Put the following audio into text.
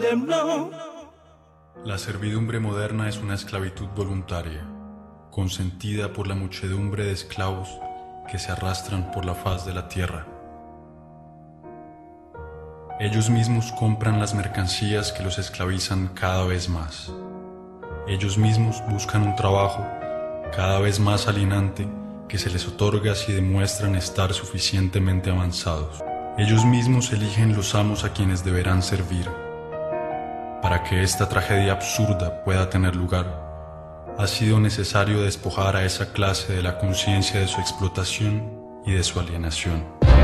La servidumbre moderna es una esclavitud voluntaria, consentida por la muchedumbre de esclavos que se arrastran por la faz de la tierra. Ellos mismos compran las mercancías que los esclavizan cada vez más. Ellos mismos buscan un trabajo cada vez más alienante que se les otorga si demuestran estar suficientemente avanzados. Ellos mismos eligen los amos a quienes deberán servir. Para que esta tragedia absurda pueda tener lugar, ha sido necesario despojar a esa clase de la conciencia de su explotación y de su alienación.